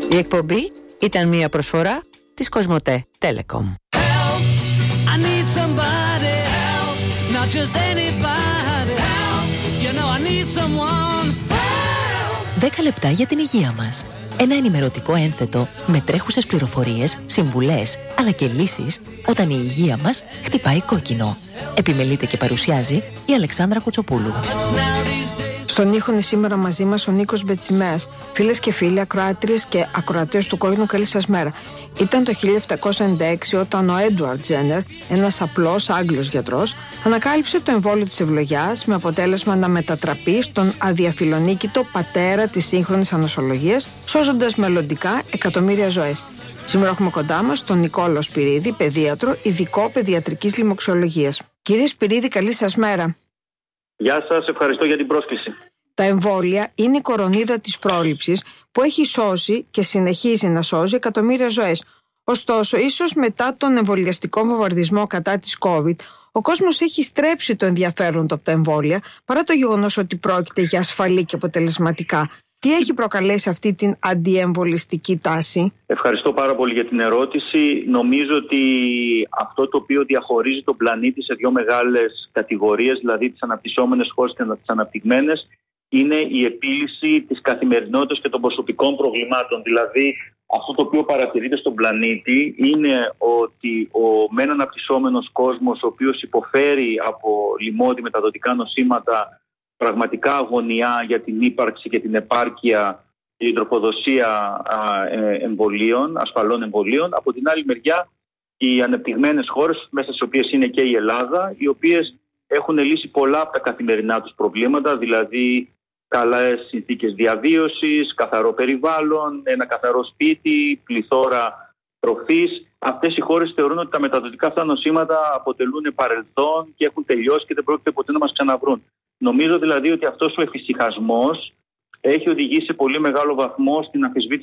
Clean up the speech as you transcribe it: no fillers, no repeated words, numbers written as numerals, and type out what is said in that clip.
Η εκπομπή ήταν μια προσφορά της Κοσμοτέ Telecom. 10 λεπτά για την υγεία μας. Ένα ενημερωτικό ένθετο με τρέχουσες πληροφορίες, συμβουλές, αλλά και λύσεις όταν η υγεία μας χτυπάει κόκκινο. Επιμελείται και παρουσιάζει η Αλεξάνδρα Κουτσοπούλου. Στον ήχο είναι σήμερα μαζί μας ο Νίκος Μπετσιμέας. Φίλες και φίλοι, ακροάτριες και ακροατές του Κόκκινου, καλή σας μέρα. Ήταν το 1796 όταν ο Έντουαρντ Τζένερ, ένας απλός Άγγλος γιατρός, ανακάλυψε το εμβόλιο της ευλογιάς με αποτέλεσμα να μετατραπεί στον αδιαφιλονίκητο πατέρα της σύγχρονης ανοσολογίας, σώζοντας μελλοντικά εκατομμύρια ζωές. Σήμερα έχουμε κοντά μας τον Νικόλαο Σπυρίδη, παιδίατρο, ειδικό παιδιατρικής λοιμοξιολογίας. Κύριε Σπυρίδη, καλή σας μέρα. Γεια σας, ευχαριστώ για την πρόσκληση. Τα εμβόλια είναι η κορονίδα της πρόληψης που έχει σώσει και συνεχίζει να σώζει εκατομμύρια ζωές. Ωστόσο, ίσως μετά τον εμβολιαστικό βομβαρδισμό κατά της COVID, ο κόσμος έχει στρέψει το ενδιαφέρον του από τα εμβόλια, παρά το γεγονός ότι πρόκειται για ασφαλή και αποτελεσματικά. Τι έχει προκαλέσει αυτή την αντιεμβολιστική τάση? Ευχαριστώ πάρα πολύ για την ερώτηση. Νομίζω ότι αυτό το οποίο διαχωρίζει τον πλανήτη σε δύο μεγάλες κατηγορίες, δηλαδή τις αναπτυσσόμενες χώρες και τις αναπτυγμένες, είναι η επίλυση της καθημερινότητας και των προσωπικών προβλημάτων. Δηλαδή, αυτό το οποίο παρατηρείται στον πλανήτη είναι ότι ο μεν αναπτυσσόμενος κόσμος, ο οποίος υποφέρει από λοιμώδη μεταδοτικά νοσήματα, πραγματικά αγωνιά για την ύπαρξη και την επάρκεια και την τροφοδοσία εμβολίων, ασφαλών εμβολίων. Από την άλλη μεριά, οι ανεπτυγμένες χώρες, μέσα στις οποίες είναι και η Ελλάδα, οι οποίες έχουν λύσει πολλά από τα καθημερινά τους προβλήματα, δηλαδή καλές συνθήκες διαβίωσης, καθαρό περιβάλλον, ένα καθαρό σπίτι, πληθώρα τροφής. Αυτές οι χώρες θεωρούν ότι τα μεταδοτικά αυτά νοσήματα αποτελούν παρελθόν και έχουν τελειώσει και δεν πρόκειται ποτέ να μας ξαναβρούν. Νομίζω δηλαδή ότι αυτός ο εφησυχασμός έχει οδηγήσει σε πολύ μεγάλο βαθμό στην αμφισβήτηση